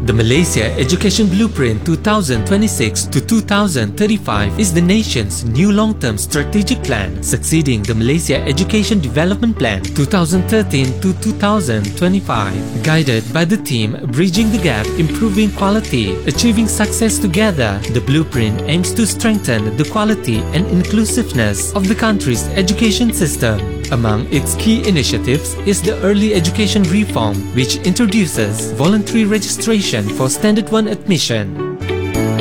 The Malaysia Education Blueprint 2026 to 2035 is the nation's new long-term strategic plan, succeeding the Malaysia Education Development Plan 2013 to 2025. Guided by the team Bridging the Gap, Improving Quality, Achieving Success Together, the blueprint aims to strengthen the quality and inclusiveness of the country's education system. Among its key initiatives is the Early Education Reform, which introduces voluntary registration for Standard 1 admission.